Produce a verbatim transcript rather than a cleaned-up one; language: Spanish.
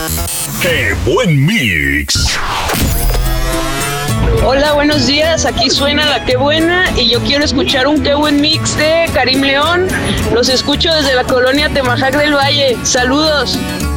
¡Qué buen mix! Hola, buenos días, aquí suena la Qué Buena y yo quiero escuchar un Qué Buen Mix de Karim León. Los escucho desde la colonia Temajac del Valle. Saludos.